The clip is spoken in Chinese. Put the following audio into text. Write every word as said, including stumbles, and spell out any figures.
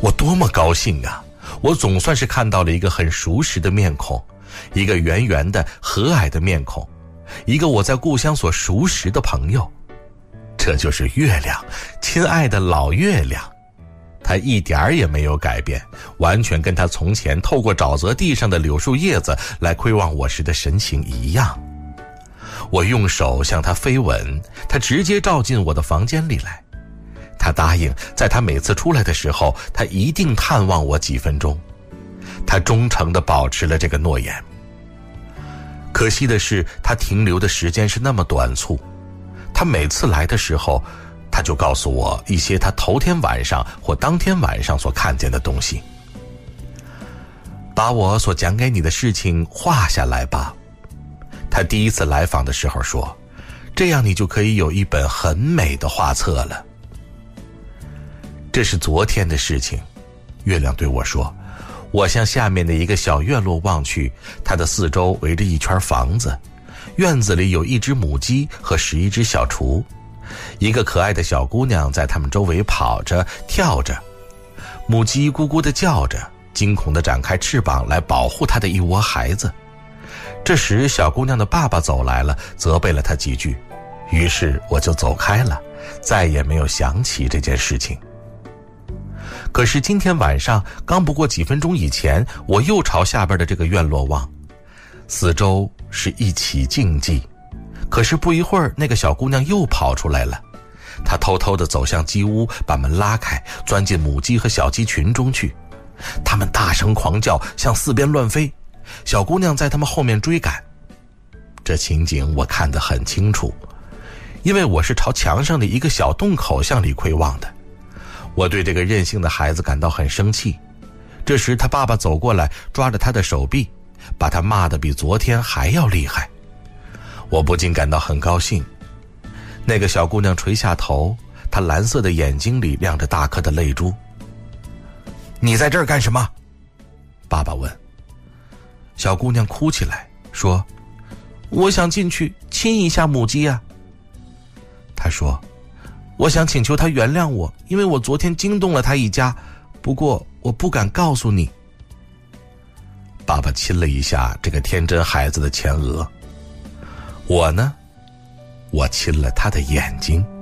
我多么高兴啊！我总算是看到了一个很熟识的面孔，一个圆圆的和蔼的面孔，一个我在故乡所熟识的朋友。这就是月亮，亲爱的老月亮。它一点儿也没有改变，完全跟它从前透过沼泽地上的柳树叶子来窥望我时的神情一样。我用手向它飞吻，它直接照进我的房间里来。他答应在他每次出来的时候，他一定探望我几分钟。他忠诚地保持了这个诺言。可惜的是，他停留的时间是那么短促。他每次来的时候，他就告诉我一些他头天晚上或当天晚上所看见的东西。把我所讲给你的事情画下来吧。他第一次来访的时候说，这样你就可以有一本很美的画册了。这是昨天的事情，月亮对我说。我向下面的一个小院落望去，它的四周围着一圈房子，院子里有一只母鸡和十一只小雏，一个可爱的小姑娘在它们周围跑着跳着，母鸡咕咕地叫着，惊恐地展开翅膀来保护它的一窝孩子。这时小姑娘的爸爸走来了，责备了她几句，于是我就走开了，再也没有想起这件事情。可是今天晚上刚不过几分钟以前，我又朝下边的这个院落望，四周是一起静寂。可是不一会儿，那个小姑娘又跑出来了，她偷偷地走向鸡屋，把门拉开，钻进母鸡和小鸡群中去。它们大声狂叫，向四边乱飞，小姑娘在它们后面追赶。这情景我看得很清楚，因为我是朝墙上的一个小洞口向里窥望的。我对这个任性的孩子感到很生气。这时他爸爸走过来，抓着他的手臂，把他骂得比昨天还要厉害。我不禁感到很高兴。那个小姑娘垂下头，她蓝色的眼睛里亮着大颗的泪珠。你在这儿干什么？爸爸问。小姑娘哭起来，说，我想进去亲一下母鸡啊。他说，我想请求他原谅我，因为我昨天惊动了他一家，不过我不敢告诉你。爸爸亲了一下这个天真孩子的前额。我呢，我亲了他的眼睛。